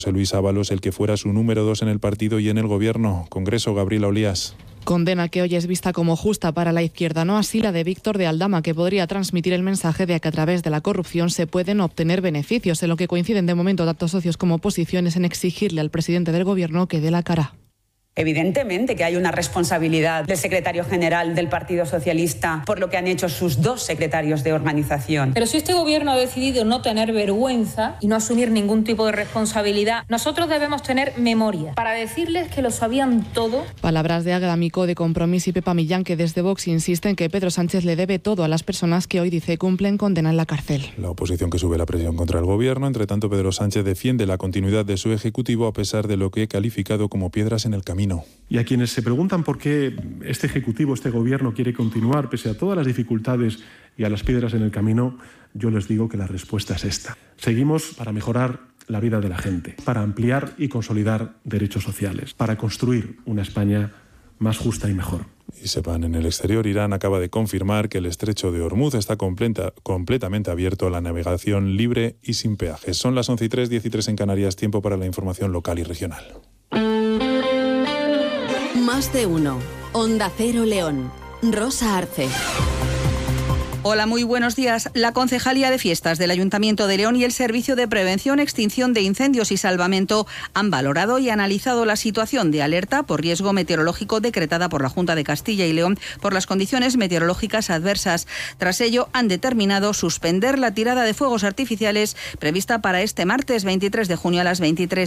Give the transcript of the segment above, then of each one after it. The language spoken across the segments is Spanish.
José Luis Ábalos el que fuera su número 2 en el partido y en el gobierno. Congreso, Gabriela Olías. Condena que hoy es vista como justa para la izquierda, no así la de Víctor de Aldama, que podría transmitir el mensaje de que a través de la corrupción se pueden obtener beneficios, en lo que coinciden de momento tanto socios como oposiciones en exigirle al presidente del gobierno que dé la cara. Evidentemente que hay una responsabilidad del secretario general del Partido Socialista por lo que han hecho sus 2 secretarios de organización. Pero si este gobierno ha decidido no tener vergüenza y no asumir ningún tipo de responsabilidad, nosotros debemos tener memoria para decirles que lo sabían todo. Palabras de Águeda Micó de Compromís y Pepa Millán, que desde Vox insisten que Pedro Sánchez le debe todo a las personas que hoy dice cumplen condena en la cárcel. La oposición que sube la presión contra el gobierno. Entre tanto, Pedro Sánchez defiende la continuidad de su ejecutivo a pesar de lo que he calificado como piedras en el camino. Y a quienes se preguntan por qué este Ejecutivo, este Gobierno quiere continuar pese a todas las dificultades y a las piedras en el camino, yo les digo que la respuesta es esta. Seguimos para mejorar la vida de la gente, para ampliar y consolidar derechos sociales, para construir una España más justa y mejor. Y sepan, en el exterior, Irán acaba de confirmar que el estrecho de Hormuz está completamente abierto a la navegación libre y sin peajes. Son las 11:03, 13:03 en Canarias, tiempo para la información local y regional. Más de uno. Onda Cero León. Rosa Arce. Hola, muy buenos días. La Concejalía de Fiestas del Ayuntamiento de León y el Servicio de Prevención, Extinción de Incendios y Salvamento han valorado y analizado la situación de alerta por riesgo meteorológico decretada por la Junta de Castilla y León por las condiciones meteorológicas adversas. Tras ello, han determinado suspender la tirada de fuegos artificiales prevista para este martes 23 de junio a las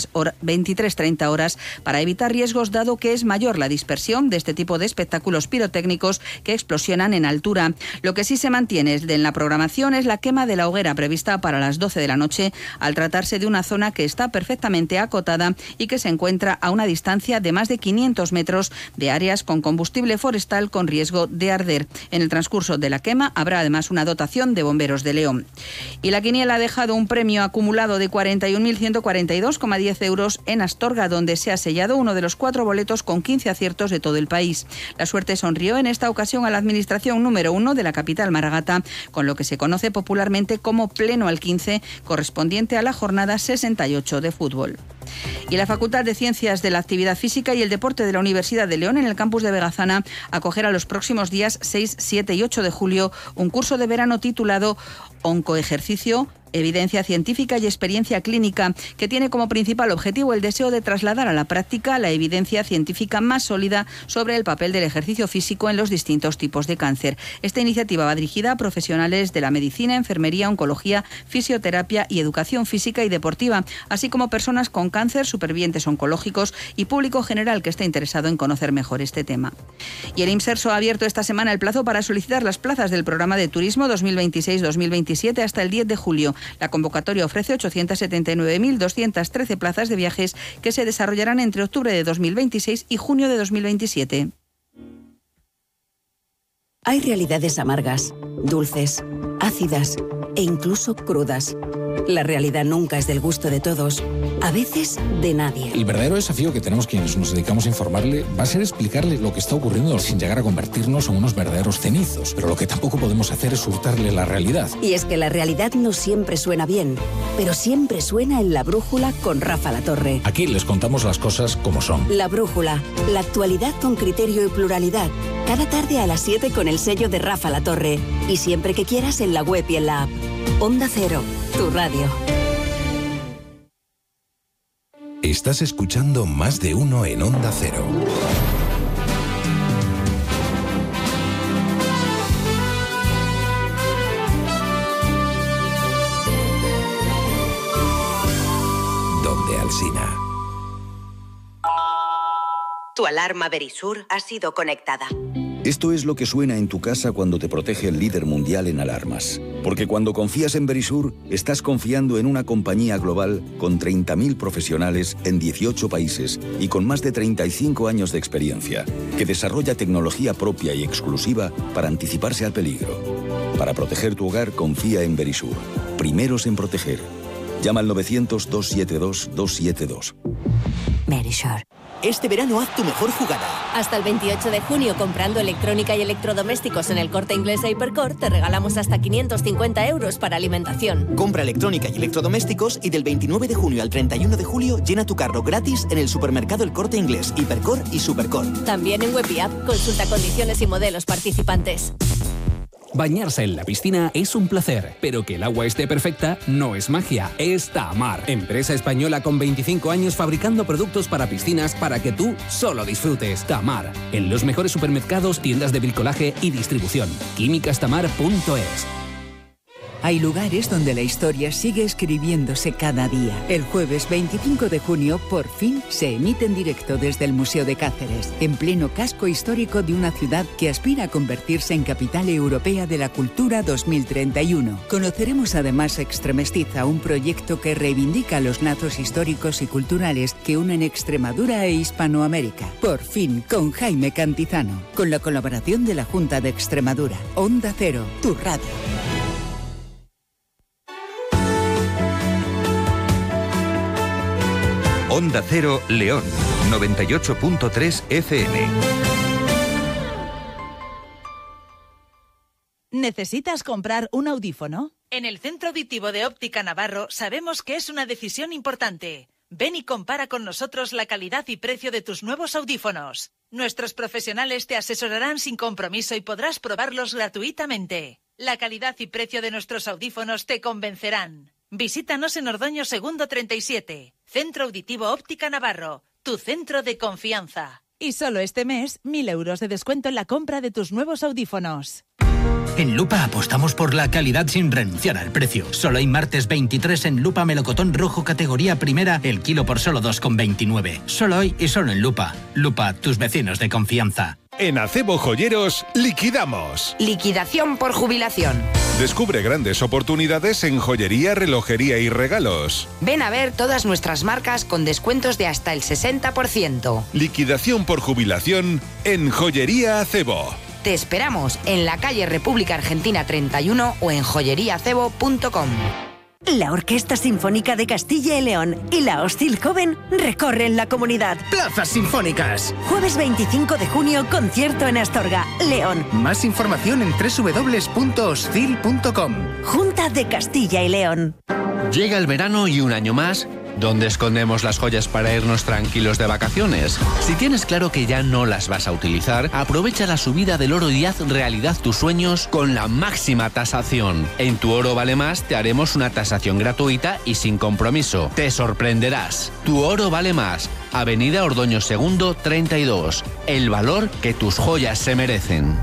23:30 horas para evitar riesgos, dado que es mayor la dispersión de este tipo de espectáculos pirotécnicos que explosionan en altura. Lo que sí se mantiene en la programación es la quema de la hoguera prevista para las 12 de la noche, al tratarse de una zona que está perfectamente acotada y que se encuentra a una distancia de más de 500 metros de áreas con combustible forestal con riesgo de arder. En el transcurso de la quema habrá además una dotación de bomberos de León. Y la quiniela ha dejado un premio acumulado de 41.142,10 euros en Astorga, donde se ha sellado uno de los 4 boletos con 15 aciertos de todo el país. La suerte sonrió en esta ocasión a la administración número 1 de la capital Maragata, con lo que se conoce popularmente como Pleno al 15, correspondiente a la jornada 68 de fútbol. Y la Facultad de Ciencias de la Actividad Física y el Deporte de la Universidad de León, en el campus de Vegazana, acogerá los próximos días 6, 7 y 8 de julio un curso de verano titulado Oncoejercicio, evidencia científica y experiencia clínica, que tiene como principal objetivo el deseo de trasladar a la práctica la evidencia científica más sólida sobre el papel del ejercicio físico en los distintos tipos de cáncer. Esta iniciativa va dirigida a profesionales de la medicina, enfermería, oncología, fisioterapia y educación física y deportiva, así como personas con cáncer, supervivientes oncológicos y público general que esté interesado en conocer mejor este tema. Y el IMSERSO ha abierto esta semana el plazo para solicitar las plazas del programa de turismo 2026-2027 hasta el 10 de julio. La convocatoria ofrece 879.213 plazas de viajes que se desarrollarán entre octubre de 2026 y junio de 2027. Hay realidades amargas, dulces, ácidas e incluso crudas. La realidad nunca es del gusto de todos, a veces de nadie. El verdadero desafío que tenemos quienes nos dedicamos a informarle va a ser explicarle lo que está ocurriendo sin llegar a convertirnos en unos verdaderos cenizos. Pero lo que tampoco podemos hacer es hurtarle la realidad. Y es que la realidad no siempre suena bien, pero siempre suena en La Brújula con Rafa Latorre. Aquí les contamos las cosas como son. La Brújula, la actualidad con criterio y pluralidad. Cada tarde a las 7 con el sello de Rafa Latorre. Y siempre que quieras en la web y en la app. Onda Cero, tu radio. Estás escuchando Más de Uno en Onda Cero. Donde Alsina. Tu alarma Verisur ha sido conectada. Esto es lo que suena en tu casa cuando te protege el líder mundial en alarmas. Porque cuando confías en Verisur, estás confiando en una compañía global con 30.000 profesionales en 18 países y con más de 35 años de experiencia, que desarrolla tecnología propia y exclusiva para anticiparse al peligro. Para proteger tu hogar, confía en Verisur. Primeros en proteger. Llama al 900-272-272. Verisur. Este verano haz tu mejor jugada. Hasta el 28 de junio, comprando electrónica y electrodomésticos en el Corte Inglés e Hipercor, te regalamos hasta 550 euros para alimentación. Compra electrónica y electrodomésticos y del 29 de junio al 31 de julio llena tu carro gratis en el supermercado El Corte Inglés, Hipercor y Supercor. También en web y app, consulta condiciones y modelos participantes. Bañarse en la piscina es un placer, pero que el agua esté perfecta no es magia, es Tamar. Empresa española con 25 años fabricando productos para piscinas para que tú solo disfrutes. Tamar, en los mejores supermercados, tiendas de bricolaje y distribución. químicastamar.es. Hay lugares donde la historia sigue escribiéndose cada día. El jueves 25 de junio, por fin, se emite en directo desde el Museo de Cáceres, en pleno casco histórico de una ciudad que aspira a convertirse en capital europea de la cultura 2031. Conoceremos además Extremestiza, un proyecto que reivindica los lazos históricos y culturales que unen Extremadura e Hispanoamérica. Por fin, con Jaime Cantizano, con la colaboración de la Junta de Extremadura. Onda Cero, tu radio. Onda Cero León, 98.3 FM. ¿Necesitas comprar un audífono? En el Centro Auditivo de Óptica Navarro sabemos que es una decisión importante. Ven y compara con nosotros la calidad y precio de tus nuevos audífonos. Nuestros profesionales te asesorarán sin compromiso y podrás probarlos gratuitamente. La calidad y precio de nuestros audífonos te convencerán. Visítanos en Ordoño Segundo 37. Centro Auditivo Óptica Navarro, tu centro de confianza. Y solo este mes, 1.000 euros de descuento en la compra de tus nuevos audífonos. En Lupa apostamos por la calidad sin renunciar al precio. Solo hay martes 23 en Lupa melocotón rojo categoría primera, el kilo por solo 2,29. Solo hoy y solo en Lupa. Lupa, tus vecinos de confianza. En Acebo Joyeros, liquidamos. Liquidación por jubilación. Descubre grandes oportunidades en joyería, relojería y regalos. Ven a ver todas nuestras marcas con descuentos de hasta el 60%. Liquidación por jubilación en Joyería Acebo. Te esperamos en la calle República Argentina 31 o en joyeriaacebo.com. La Orquesta Sinfónica de Castilla y León y la Hostil Joven recorren la comunidad. Plazas Sinfónicas. Jueves 25 de junio, concierto en Astorga, León. Más información en www.hostil.com. Junta de Castilla y León. Llega el verano y un año más. ¿Dónde escondemos las joyas para irnos tranquilos de vacaciones? Si tienes claro que ya no las vas a utilizar, aprovecha la subida del oro y haz realidad tus sueños con la máxima tasación. En Tu Oro Vale Más te haremos una tasación gratuita y sin compromiso. Te sorprenderás. Tu Oro Vale Más. Avenida Ordoño Segundo 32. El valor que tus joyas se merecen.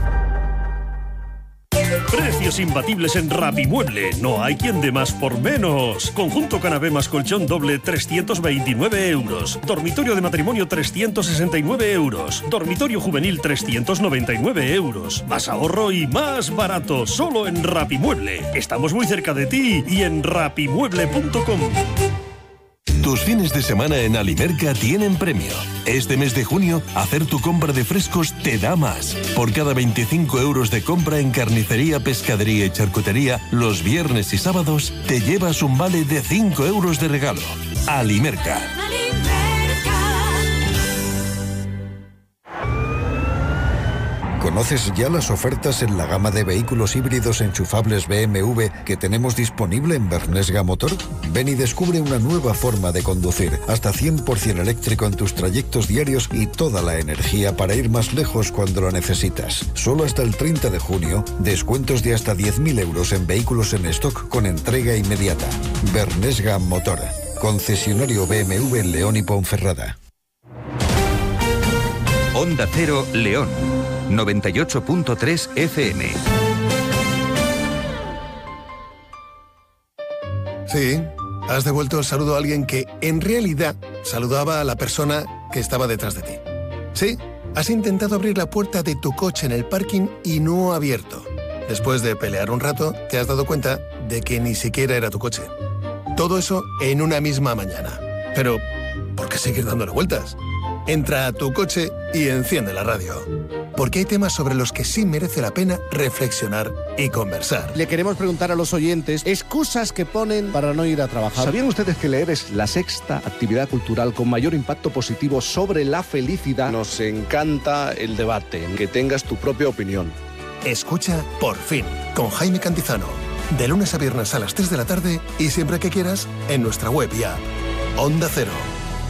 Precios imbatibles en Rapimueble. No hay quien dé más por menos. Conjunto canapé más colchón doble 329 euros. Dormitorio de matrimonio 369 euros. Dormitorio juvenil 399 euros. Más ahorro y más barato. Solo en Rapimueble. Estamos muy cerca de ti y en rapimueble.com. Tus fines de semana en Alimerca tienen premio. Este mes de junio, hacer tu compra de frescos te da más. Por cada 25 euros de compra en carnicería, pescadería y charcutería, los viernes y sábados, te llevas un vale de 5 euros de regalo. Alimerca. ¿Conoces ya las ofertas en la gama de vehículos híbridos enchufables BMW que tenemos disponible en Bernesga Motor? Ven y descubre una nueva forma de conducir, hasta 100% eléctrico en tus trayectos diarios y toda la energía para ir más lejos cuando lo necesitas. Solo hasta el 30 de junio, descuentos de hasta 10.000 euros en vehículos en stock con entrega inmediata. Bernesga Motor, concesionario BMW en León y Ponferrada. Onda Cero León, 98.3 FM. Sí, has devuelto el saludo a alguien que, en realidad, saludaba a la persona que estaba detrás de ti. Sí, has intentado abrir la puerta de tu coche en el parking y no ha abierto. Después de pelear un rato, te has dado cuenta de que ni siquiera era tu coche. Todo eso en una misma mañana. Pero, ¿por qué seguir dándole vueltas? Entra a tu coche y enciende la radio. porque hay temas sobre los que sí merece la pena reflexionar y conversar. Le queremos preguntar a los oyentes excusas que ponen para no ir a trabajar. ¿Sabían ustedes que leer es la sexta actividad cultural con mayor impacto positivo sobre la felicidad? Nos encanta el debate, que tengas tu propia opinión. Escucha Por Fin, con Jaime Cantizano. De lunes a viernes a las 3 de la tarde y siempre que quieras en nuestra web y app. Onda Cero,